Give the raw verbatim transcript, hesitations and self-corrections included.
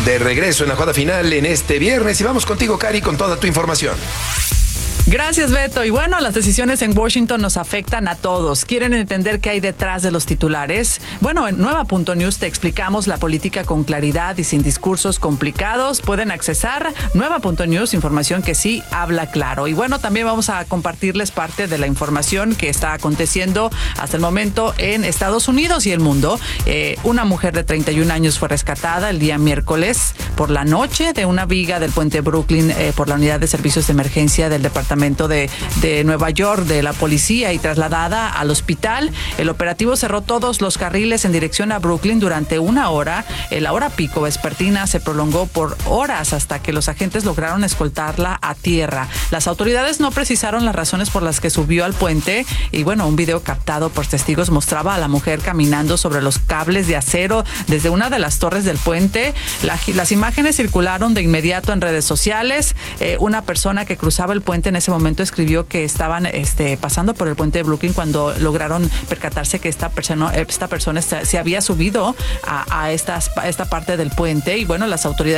de regreso en la jugada final en este viernes y vamos contigo, Cari, con toda tu información. Gracias, Beto. Y bueno, las decisiones en Washington nos afectan a todos. ¿Quieren entender qué hay detrás de los titulares? Bueno, en Nueva punto news te explicamos la política con claridad y sin discursos complicados. Pueden accesar Nueva punto news, información que sí habla claro. Y bueno, también vamos a compartirles parte de la información que está aconteciendo hasta el momento en Estados Unidos y el mundo. Eh, una mujer de treinta y un años fue rescatada el día miércoles por la noche de una viga del puente Brooklyn eh, por la unidad de servicios de emergencia del departamento De, de Nueva York, de la policía, y trasladada al hospital. El operativo cerró todos los carriles en dirección a Brooklyn durante una hora. La hora pico vespertina se prolongó por horas hasta que los agentes lograron escoltarla a tierra. Las autoridades no precisaron las razones por las que subió al puente y bueno, un video captado por testigos mostraba a la mujer caminando sobre los cables de acero desde una de las torres del puente. La, las imágenes circularon de inmediato en redes sociales. Eh, una persona que cruzaba el puente en ese momento escribió que estaban este, pasando por el puente de Brooklyn cuando lograron percatarse que esta persona, esta persona se había subido a, a, esta, a esta parte del puente y bueno, las autoridades